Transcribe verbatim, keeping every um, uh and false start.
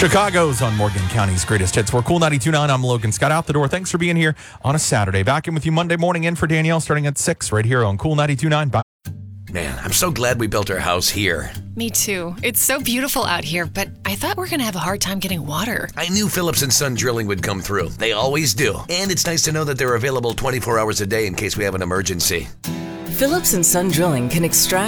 Chicago's on Morgan County's Greatest Hits. We're Cool ninety-two point nine. I'm Logan Scott. Out the door. Thanks for being here on a Saturday. Back in with you Monday morning in for Danielle starting at six right here on Cool ninety-two point nine. Bye. Man, I'm so glad we built our house here. Me too. It's so beautiful out here, but I thought we were going to have a hard time getting water. I knew Phillips and Son Drilling would come through. They always do. And it's nice to know that they're available twenty-four hours a day in case we have an emergency. Phillips and Son Drilling can extract